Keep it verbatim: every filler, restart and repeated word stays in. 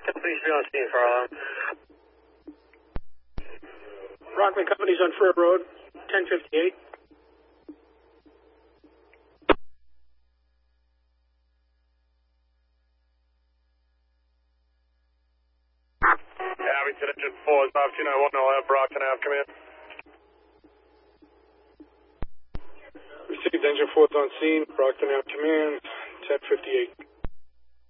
Please be on scene for alarm. Rockland Company's on Fur Road, ten fifty-eight. Abington Engine four is five two nine one, I'll have Brockton Ave come in. Received Engine four is on scene, Brockton Ave command, ten fifty-eight.